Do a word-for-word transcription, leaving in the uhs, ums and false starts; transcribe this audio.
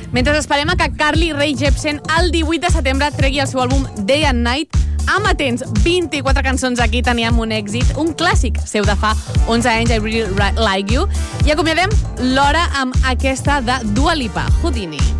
Mentre esperem a que Carly Rae Jepsen el divuit de setembre tregui el seu àlbum Day and Night, amatents, vint-i-quatre cançons aquí teníem un èxit, un clàssic seu de fa onze anys, I Really Like You. I acomiadem l'hora amb aquesta de Dua Lipa, Houdini.